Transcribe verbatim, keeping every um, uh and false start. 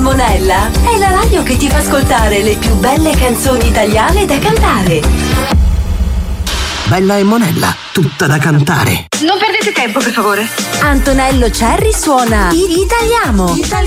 Monella è la radio che ti fa ascoltare le più belle canzoni italiane da cantare. Bella e Monella, tutta da cantare. Non perdete tempo, per favore. Antonello Cerri suona Italiamo. Italiamo.